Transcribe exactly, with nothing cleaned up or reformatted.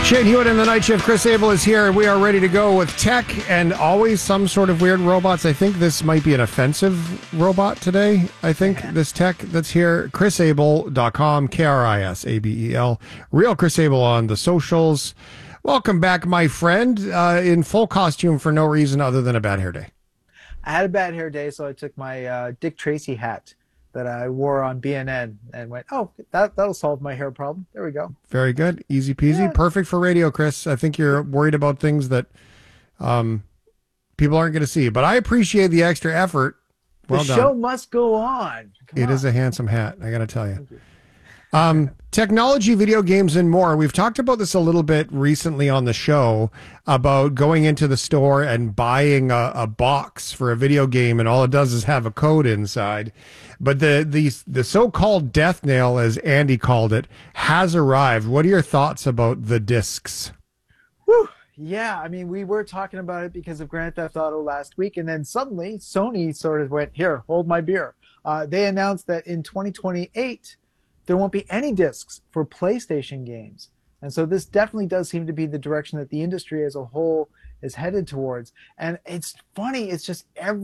Shane Hewitt in the night shift. Chris Abel is here. We are ready to go with tech and always some sort of weird robots. I think this might be an offensive robot today. I think this tech that's here. Chris Abel dot com, K R I S A B E L. Real Chris Abel on the socials. Welcome back, my friend, uh, in full costume for no reason other than a bad hair day. I had a bad hair day, so I took my uh, Dick Tracy hat that I wore on B N N and went, oh, that, that'll solve my hair problem. There we go. Very good. Easy peasy. Yeah. Perfect for radio, Chris. I think you're worried about things that um, people aren't going to see. But I appreciate the extra effort. Well the done. show must go on. Come It on. is a handsome hat, I got to tell you. Um, technology, video games, and more. We've talked about this a little bit recently on the show about going into the store and buying a, a box for a video game, and all it does is have a code inside. But the the the so-called death nail, as Andy called it, has arrived. What are your thoughts about the discs? Whew. Yeah, I mean, we were talking about it because of Grand Theft Auto last week, and then suddenly Sony sort of went, here, hold my beer. Uh, they announced that in twenty twenty-eight, there won't be any discs for PlayStation games. And so this definitely does seem to be the direction that the industry as a whole is headed towards. And it's funny, it's just every